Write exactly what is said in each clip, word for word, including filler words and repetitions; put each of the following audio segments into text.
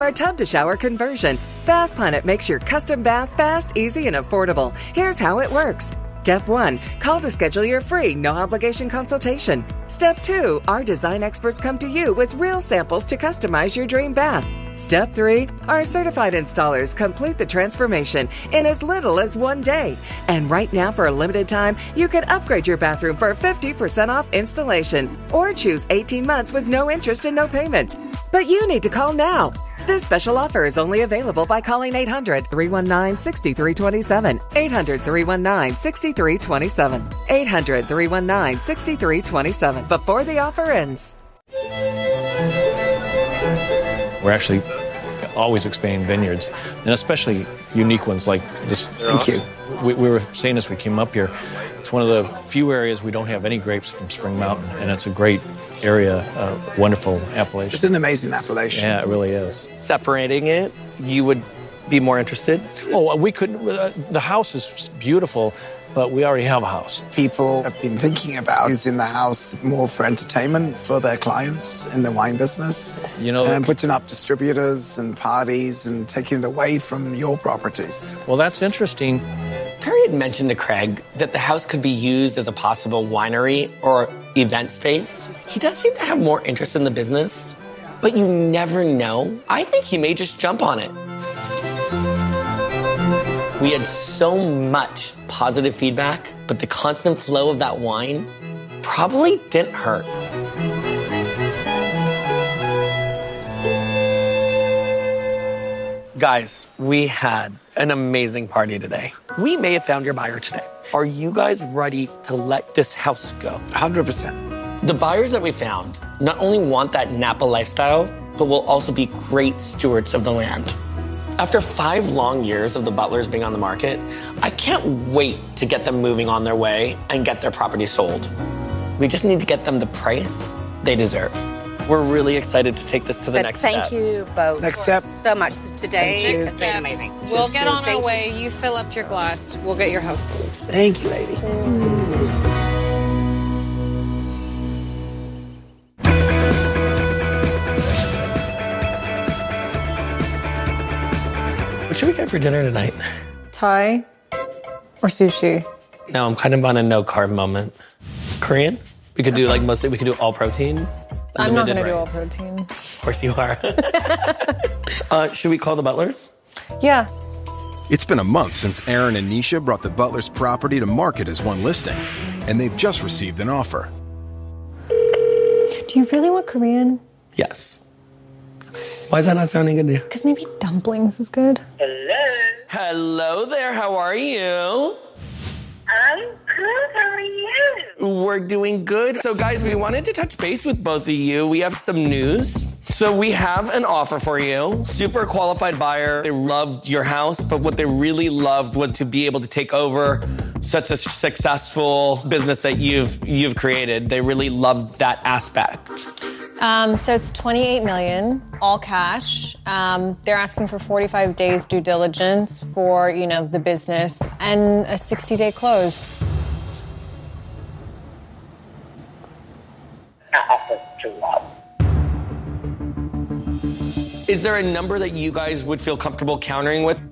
Our tub to shower conversion. Bath Planet makes your custom bath fast, easy, and affordable. Here's how it works. Step one, call to schedule your free, no obligation consultation. Step two, our design experts come to you with real samples to customize your dream bath. Step three, our certified installers complete the transformation in as little as one day. And right now, for a limited time, you can upgrade your bathroom for fifty percent off installation or choose eighteen months with no interest and no payments. But you need to call now. This special offer is only available by calling eight hundred, three one nine, six three two seven, eight hundred, three one nine, six three two seven, eight hundred, three one nine, six three two seven before the offer ends. We're actually always expanding vineyards, and especially unique ones like this. Thank you. We, we were saying as we came up here, it's one of the few areas we don't have any grapes from Spring Mountain, and it's a great area, uh, wonderful appellation. It's an amazing appellation. Yeah, it really is. Separating it, you would be more interested? Oh, we could. Uh, the house is beautiful, but we already have a house. People have been thinking about using the house more for entertainment for their clients in the wine business. You know, and putting up distributors and parties and taking it away from your properties. Well, that's interesting. Perry had mentioned to Craig that the house could be used as a possible winery or event space. He does seem to have more interest in the business, but you never know. I think he may just jump on it. We had so much positive feedback, but the constant flow of that wine probably didn't hurt. Guys, we had an amazing party today. We may have found your buyer today. Are you guys ready to let this house go? one hundred percent. The buyers that we found not only want that Napa lifestyle, but will also be great stewards of the land. After five long years of the Butlers being on the market, I can't wait to get them moving on their way and get their property sold. We just need to get them the price they deserve. We're really excited to take this to the but next thank step. Thank you both next step. so much today. It's been amazing. We'll Just get on thank our you. way. You fill up your glass. We'll get your house sold. Thank you, lady. What should we get for dinner tonight? Thai or sushi? No, I'm kind of on a no carb moment. Korean? We could do like mostly, we could do all protein. I'm not going to do all rice. protein. Of course you are. uh, should we call the Butlers? Yeah. It's been a month since Aaron and Nisha brought the Butlers property to market as one listing, and they've just received an offer. Do you really want Korean? Yes. Why is that not sounding good to you? Because maybe dumplings is good. Hello there, how are you? I'm good. How are you? We're doing good. So guys, we wanted to touch base with both of you. We have some news. So we have an offer for you. Super qualified buyer. They loved your house, but what they really loved was to be able to take over such a successful business that you've you've created. They really loved that aspect. Um, so it's twenty-eight million dollars, all cash. Um, they're asking for forty-five days due diligence for, you know, the business and a sixty-day close. Is there a number that you guys would feel comfortable countering with?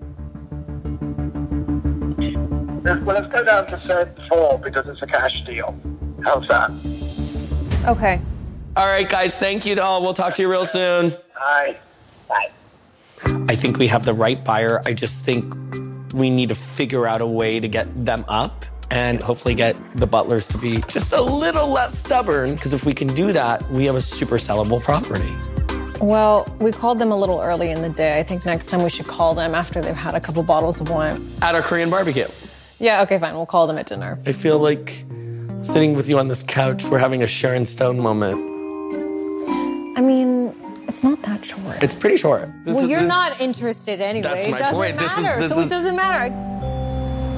Well, let's go down to thirty-four because it's a cash deal. How's that? Okay. All right, guys, thank you to all. We'll talk to you real soon. Bye. Bye. I think we have the right buyer. I just think we need to figure out a way to get them up and hopefully get the Butlers to be just a little less stubborn, because if we can do that, we have a super sellable property. Well, we called them a little early in the day. I think next time we should call them after they've had a couple bottles of wine. At our Korean barbecue. Yeah, okay, fine. We'll call them at dinner. I feel like sitting with you on this couch, we're having a Sharon Stone moment. I mean, it's not that short. It's pretty short. This well, is, you're this, not interested anyway. That's my it doesn't point. This is- matter. this so is- it doesn't matter.